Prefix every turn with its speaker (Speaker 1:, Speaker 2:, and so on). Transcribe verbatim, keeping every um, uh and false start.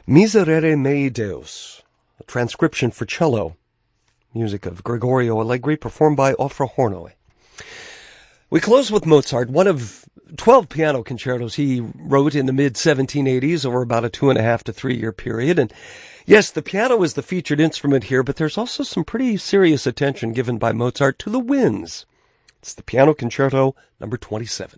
Speaker 1: Miserere mei Deus, a transcription for cello, music of Gregorio Allegri, performed by Ofra Hornoy. We close with Mozart, one of twelve piano concertos he wrote in the mid seventeen eighties over about a two and a half to three year period. And yes, the piano is the featured instrument here, but there's also some pretty serious attention given by Mozart to the winds. It's the Piano Concerto number twenty-seven.